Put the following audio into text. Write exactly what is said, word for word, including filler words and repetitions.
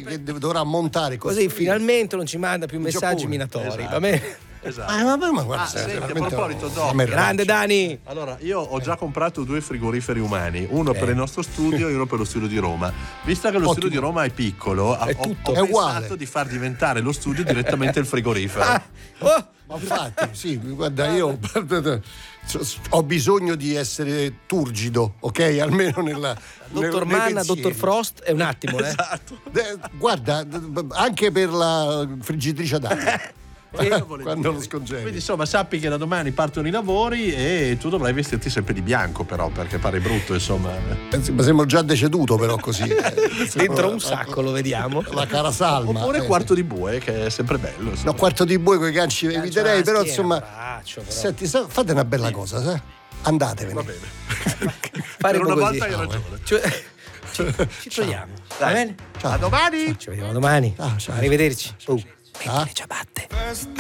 che dovrà montare così finalmente non ci manda più messaggi minatori, esatto. Va bene? Esatto. Ah, vabbè, ma guarda, ah, senti, a proposito, Doc, grande Dani. Allora, io ho già comprato due frigoriferi umani, uno eh. per il nostro studio e uno per lo studio di Roma. Visto che lo Ottimo. studio di Roma è piccolo, è ho, tutto. ho è pensato uguale. di far diventare lo studio direttamente il frigorifero. Ah. Oh. Ma infatti, sì, guarda, io ho bisogno di essere turgido, ok? Almeno nella Dottor Manna, Dottor Frost, è un attimo, eh. Esatto. Eh, guarda, anche per la friggitrice ad aria. Quando lo scongeli. Quindi insomma sappi che da domani partono i lavori e tu dovrai vestirti sempre di bianco, però, perché pare brutto, insomma. Eh, ma sembro già deceduto, però così eh. Dentro un sacco, lo vediamo. La cara salma. Oppure eh. quarto di bue, che è sempre bello, insomma. No, quarto di bue con i ganci eviterei, però schiena, insomma braccio, però. Senti, fate una bella cosa, sai? Andatevene. Va bene. Fare per una così. volta hai ragione. Cioè, ci, ci troviamo. Va bene? Ciao. A domani. Ci vediamo domani. Ah, ciao. Arrivederci. Oh. Ah. Le ciabatte.